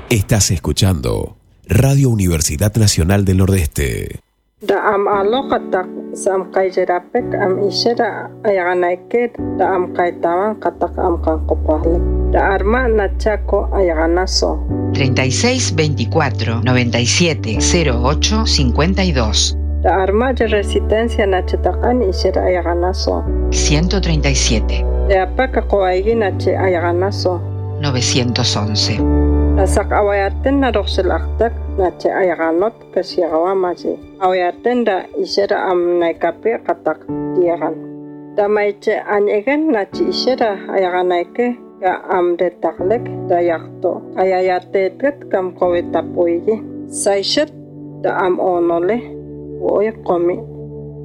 Estás escuchando Radio Universidad Nacional del Nordeste. Da am aloqatak sam qayjerapek am ishera ayaganaike da am kaitawan katak am kanqopale da arma nachako ayaganaso 36 24 97 08 52 da arma de resistencia nachatakan ishera ayaganaso 137 de apaka qoaigi nache ayaganaso 911 Nasak awayaten na roxelaktak na che ayaganot kasiagawamaji. Awayaten da isera am naikape katak diagan. Da maiche anyegen na che isera ayaganaike ka am detaklek da yakto. Ayayatetet kam kowetapoigi. Saishet da am onole woy komi.